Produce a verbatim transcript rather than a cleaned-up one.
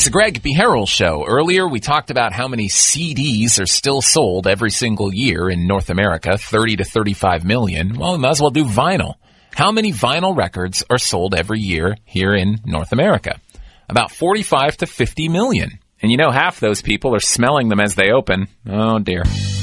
It's the Greg Beharrell Show. Earlier, we talked about how many C Ds are still sold every single year in North America, thirty to thirty-five million. Well, we might as well do vinyl. How many vinyl records are sold every year here in North America? About forty-five to fifty million. And you know half those people are smelling them as they open. Oh, dear.